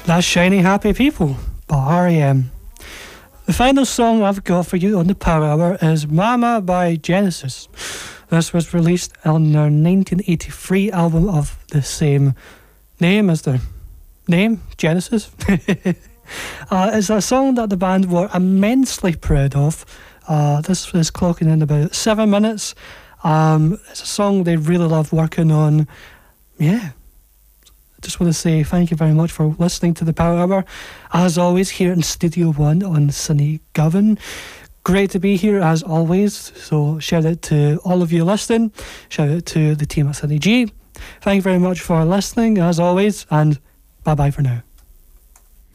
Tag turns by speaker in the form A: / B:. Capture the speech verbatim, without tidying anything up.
A: That's Shiny Happy People by R E M. The final song I've got for you on the Power Hour is Mama by Genesis. This was released on their nineteen eighty-three album of the same name as their name, Genesis. uh, it's a song that the band were immensely proud of. Uh, this is clocking in about seven minutes. Um, it's a song they really love working on. Yeah. I just want to say thank you very much for listening to the Power Hour. As always, here in Studio One on Sunny Govan. Great to be here as always. So shout out to all of you listening. Shout out to the team at Sunny G. Thank you very much for listening as always, and bye bye for now.